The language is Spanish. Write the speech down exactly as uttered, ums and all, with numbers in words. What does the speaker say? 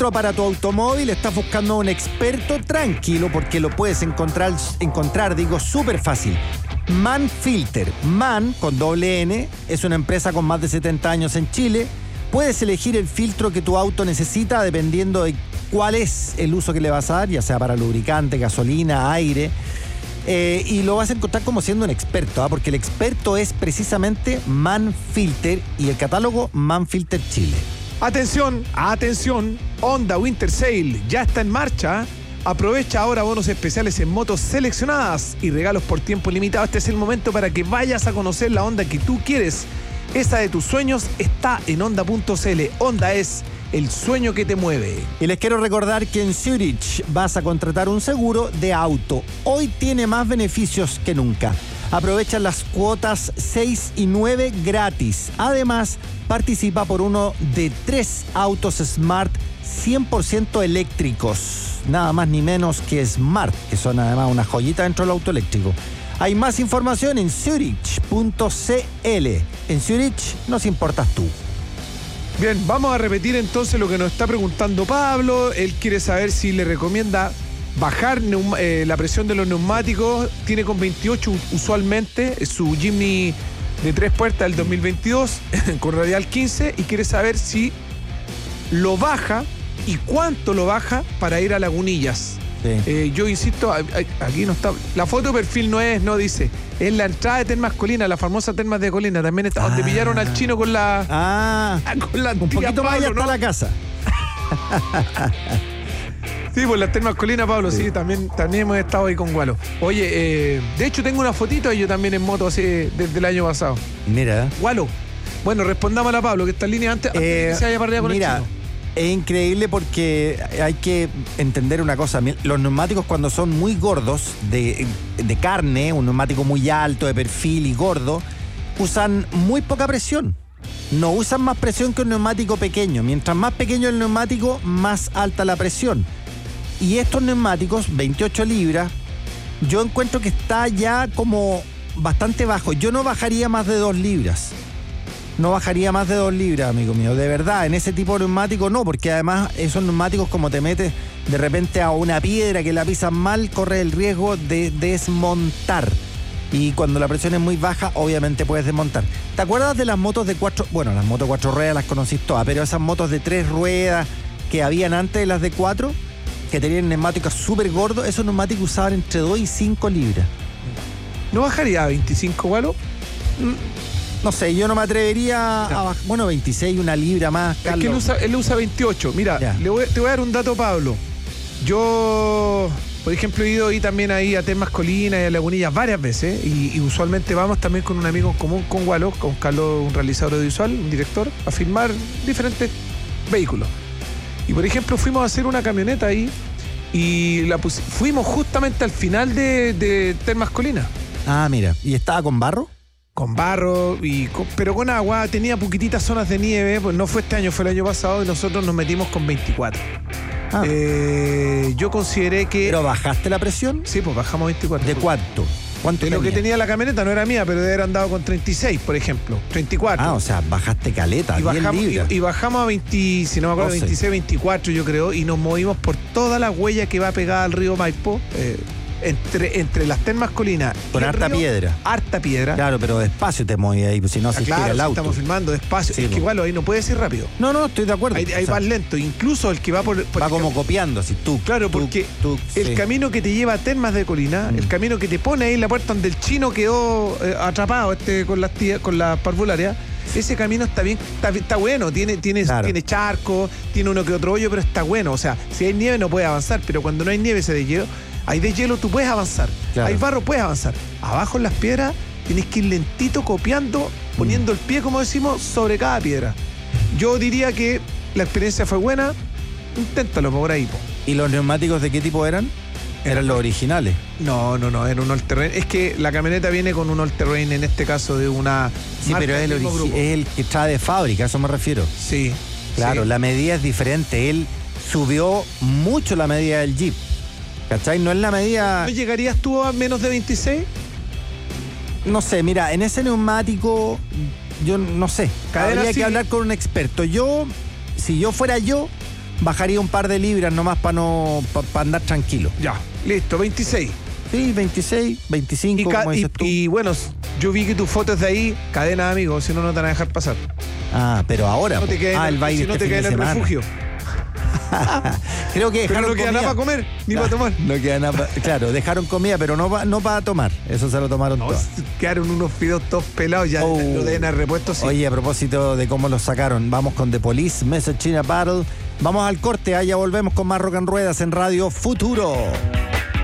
filtro para tu automóvil, estás buscando un experto, tranquilo, porque lo puedes encontrar, encontrar digo, súper fácil. Manfilter. Man, con doble N, es una empresa con más de setenta años en Chile. Puedes elegir el filtro que tu auto necesita dependiendo de cuál es el uso que le vas a dar, ya sea para lubricante, gasolina, aire. Eh, y lo vas a encontrar como siendo un experto, ¿eh? Porque el experto es precisamente Manfilter y el catálogo Manfilter Chile. Atención, atención, Honda Winter Sale ya está en marcha. Aprovecha ahora bonos especiales en motos seleccionadas y regalos por tiempo limitado. Este es el momento para que vayas a conocer la Honda que tú quieres. Esa de tus sueños está en honda punto c l. Honda es el sueño que te mueve. Y les quiero recordar que en Zurich vas a contratar un seguro de auto. Hoy tiene más beneficios que nunca. Aprovecha las cuotas seis y nueve gratis. Además, participa por uno de tres autos Smart cien por ciento eléctricos. Nada más ni menos que Smart, que son además una joyita dentro del auto eléctrico. Hay más información en zurich punto c l. En Zurich nos importas tú. Bien, vamos a repetir entonces lo que nos está preguntando Pablo. Él quiere saber si le recomienda bajar neum- eh, la presión de los neumáticos. Tiene con veintiocho usualmente, es su Jimny de tres puertas del dos mil veintidós con radial quince, y quiere saber si lo baja y cuánto lo baja para ir a Lagunillas. Sí. Eh, yo insisto, aquí no está. La foto de perfil no es, no dice. Es la entrada de Termas Colina, la famosa Termas de Colina. También está, ah. donde pillaron al chino con la. Ah, con la un poquito más allá está, ¿no? La casa. Sí, pues las Termas Colina, Pablo, sí, sí también, también hemos estado ahí con Gualo. Oye, eh, de hecho tengo una fotito y yo también en moto así desde el año pasado. Mira. Gualo. Bueno, respondámosle a Pablo, que está en línea antes, antes eh, de que se vaya para arriba con mira, el chino. Es increíble porque hay que entender una cosa. Los neumáticos, cuando son muy gordos, de, de carne, un neumático muy alto, de perfil y gordo, usan muy poca presión. No usan más presión que un neumático pequeño. Mientras más pequeño el neumático, más alta la presión. Y estos neumáticos, veintiocho libras, yo encuentro que está ya como bastante bajo. Yo no bajaría más de dos libras. No bajaría más de dos libras, amigo mío. De verdad, en ese tipo de neumático no, porque además esos neumáticos, como te metes de repente a una piedra que la pisas mal, corres el riesgo de desmontar. Y cuando la presión es muy baja, obviamente puedes desmontar. ¿Te acuerdas de las motos de cuatro? Bueno, las motos cuatro ruedas las conocís todas, pero esas motos de tres ruedas que habían antes de las de cuatro, que tenían neumáticos súper gordos, esos neumáticos usaban entre dos y cinco libras. ¿No bajaría a veinticinco, Gualo? No sé, yo no me atrevería no. a bajar. Bueno, veintiséis, una libra más, Carlos. Es que él usa, él usa veintiocho. Mira, le voy, te voy a dar un dato, Pablo. Yo, por ejemplo, he ido ahí también ahí a Termas Colina y a Lagunillas varias veces. Y, y usualmente vamos también con un amigo en común, con Gualo, con Carlos, un realizador audiovisual, un director, a filmar diferentes vehículos. Y por ejemplo, fuimos a hacer una camioneta ahí y la pus- fuimos justamente al final de, de Termas Colina. Ah, mira. ¿Y estaba con barro? Con barro, y con, pero con agua. Tenía poquititas zonas de nieve, pues no fue este año, fue el año pasado, y nosotros nos metimos con veinticuatro. Ah. Eh, yo consideré que... ¿Pero bajaste la presión? Sí, pues bajamos a veinticuatro. ¿De cuánto? ¿Cuánto de tenía? Lo que tenía la camioneta no era mía, pero debe haber andado con treinta y seis, por ejemplo. treinta y cuatro. Ah, o sea, bajaste caleta, y bajamos, libras. Y, y bajamos a veinte, si no me acuerdo, veintiséis, veinticuatro yo creo, y nos movimos por toda la huella que va pegada al río Maipo, eh, entre, entre las Termas Colinas. Con harta río, piedra. Harta piedra. Claro, pero despacio te movías ahí, pues si no ah, se claro, estira el si auto. Estamos filmando despacio. Sí, es que igual ahí no puedes ir rápido. No, no, estoy de acuerdo. Ahí, ahí o sea, vas lento. Incluso el que va por. por va como copiando, así tú. Claro, tú, porque tú, el sí. camino que te lleva a Termas de Colina, mm. el camino que te pone ahí en la puerta donde el chino quedó eh, atrapado este con las tías, con la parvularia. Ese camino está bien, está, está bueno, tiene, tiene, claro. tiene charco, tiene uno que otro hoyo, pero está bueno. O sea, si hay nieve no puedes avanzar, pero cuando no hay nieve ese de hielo, hay de hielo, tú puedes avanzar. Claro. Hay barro, puedes avanzar. Abajo en las piedras tienes que ir lentito, copiando, poniendo mm. el pie, como decimos, sobre cada piedra. Yo diría que la experiencia fue buena. Inténtalo por ahí. Po. ¿Y los neumáticos de qué tipo eran? ¿Eran los originales? No, no, no, era un all-terrain. Es que la camioneta viene con un all-terrain, en este caso de una... Sí, pero es el, origi- es el que trae de fábrica, a eso me refiero. Sí. Claro, sí. La medida es diferente. Él subió mucho la medida del Jeep. ¿Cachai? No es la medida... ¿No llegarías tú a menos de veintiséis? No sé, mira, en ese neumático, yo no sé. Habría sí. que hablar con un experto. Yo, si yo fuera yo, bajaría un par de libras nomás para no pa, pa andar tranquilo. Ya, listo, veintiséis. Sí, veintiséis, veinticinco, y, ca- como y, dices tú. y bueno, yo vi que tus fotos de ahí, cadena de amigos, si no, no te van a dejar pasar. Ah, pero ahora. No te quedes ah, en el el, baile si no este te fin quedas de en el semana. refugio. Creo que Pero dejaron no queda comida. nada para comer, ni No, para tomar. No queda nada para... Claro, dejaron comida, pero no, pa- no para tomar. Eso se lo tomaron No, todos. quedaron unos fideos todos pelados, ya Oh. lo deben haber repuesto, sí. Oye, a propósito de cómo los sacaron, vamos con The Police, Message in a Battle. Vamos al corte, allá volvemos con más Rock and Ruedas en Radio Futuro.